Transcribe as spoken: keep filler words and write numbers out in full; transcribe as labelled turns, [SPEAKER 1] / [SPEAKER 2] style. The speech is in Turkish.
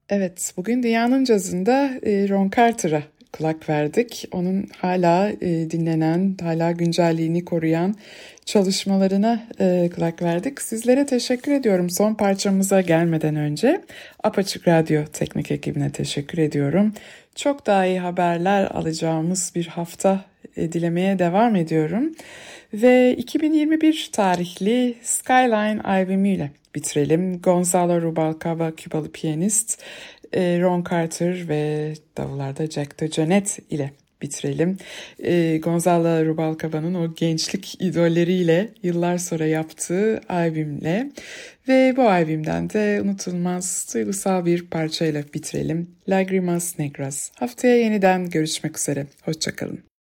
[SPEAKER 1] Evet, bugün Dünyanın Cazı'nda e, Ron Carter'a kulak verdik. Onun hala e, dinlenen, hala güncelliğini koruyan çalışmalarına e, kulak verdik. Sizlere teşekkür ediyorum. Son parçamıza gelmeden önce Apaçık Radyo teknik ekibine teşekkür ediyorum. Çok daha iyi haberler alacağımız bir hafta e, dilemeye devam ediyorum. Ve iki bin yirmi bir tarihli Skyline albümüyle bitirelim. Gonzalo Rubalcaba, Kübalı piyanist, e, Ron Carter ve davullarda Jack DeJohnette ile bitirelim. E, Gonzalo Rubalcaba'nın o gençlik idolleriyle yıllar sonra yaptığı albümle ve bu albümden de unutulmaz duygusal bir parçayla bitirelim. Lágrimas Negras. Haftaya yeniden görüşmek üzere. Hoşçakalın.